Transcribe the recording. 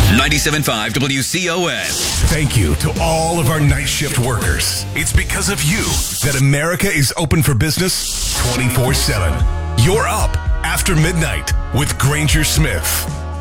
97.5 WCOS. Thank you to all of our night shift workers. It's because of you that America is open for business 24/7. You're up after midnight with Granger Smith.